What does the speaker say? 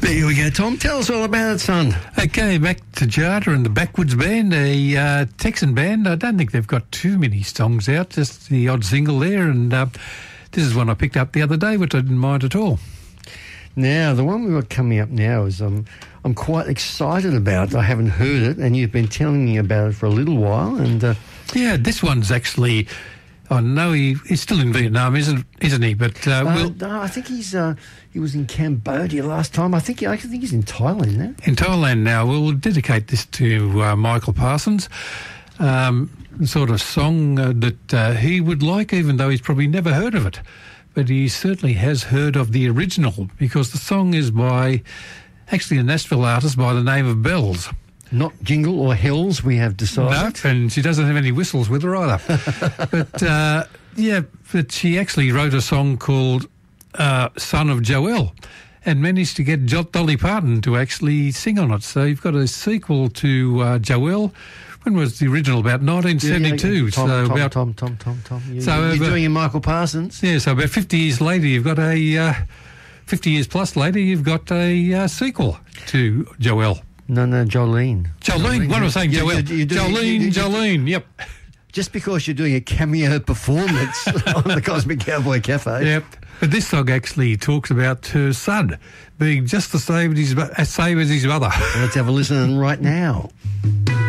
Here we go, Tom. Tell us all about it, son. Okay, back to Jada and the Backwoods Band, a Texan band. I don't think they've got too many songs out, just the odd single there. And this is one I picked up the other day, which I didn't mind at all. Now, the one we've got coming up now is I'm quite excited about. I haven't heard it, and you've been telling me about it for a little while. And yeah, this one's actually... I know he's still in Vietnam, isn't he? But no, I think he was in Cambodia last time. I think he's in Thailand now. In Thailand now. We'll dedicate this to Michael Parsons. Sort of song that he would like, even though he's probably never heard of it. But he certainly has heard of the original, because the song is by actually a Nashville artist by the name of Bells. Not Jingle or Hills, we have decided. No, and she doesn't have any whistles with her either. But she actually wrote a song called Son of Joel and managed to get Dolly Parton to actually sing on it. So you've got a sequel to Joel. When was the original? About 1972. Tom. You're doing a Michael Parsons. Yeah, so about 50 years later, you've got 50 years plus later, you've got a sequel to Joel. No, Jolene. Jolene. What am I saying? Joel. Jolene. Yep. Just because you're doing a cameo performance on the Cosmic Cowboy Cafe. Yep. But this song actually talks about her son being just the same as his mother. Let's have a listen right now.